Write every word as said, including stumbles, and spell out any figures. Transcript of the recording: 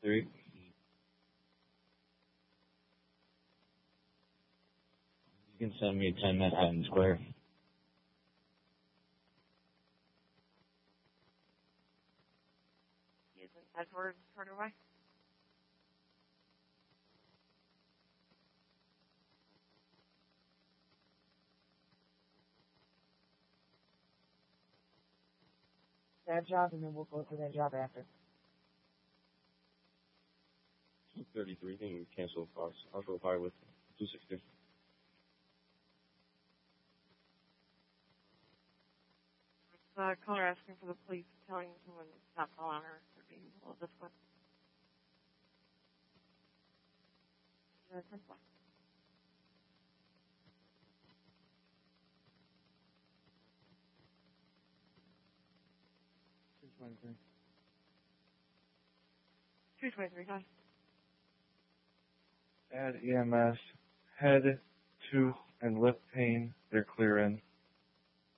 thirty-three. You can send me ten Manhattan Square. Using Edward further away. That job, and then we'll go through that job after. two thirty-three, I think we cancel cars. I'll go by with two sixty. The caller asking for the police, telling someone to stop calling her. They're being a little difficult. Uh, ten four. two twenty-three. two twenty-three, hi. Add E M S, head, tooth, and lip pain. They're clear in.